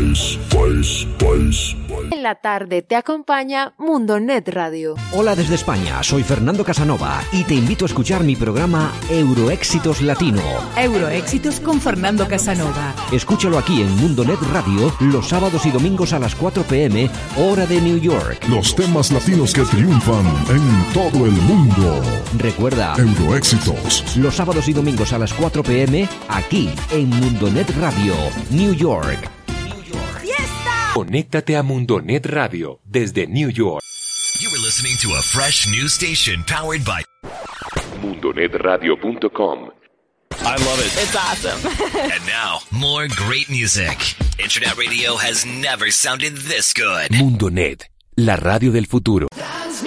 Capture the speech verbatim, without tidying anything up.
País, país, país. En la tarde te acompaña Mundonet Radio. Hola desde España, soy Fernando Casanova y te invito a escuchar mi programa Euroéxitos Latino. Euroéxitos con Fernando Casanova. Escúchalo aquí en Mundonet Radio los sábados y domingos a las cuatro pm, hora de New York. Los temas latinos que triunfan en todo el mundo. Recuerda, Euroéxitos. los sábados y domingos a las cuatro pm, aquí en Mundonet Radio, New York. Conéctate a Mundonet Radio desde New York. You were listening to a fresh new station powered by mundonet radio punto com. I love it. It's awesome. And now, more great music. Internet radio has never sounded this good. Mundonet, la radio del futuro.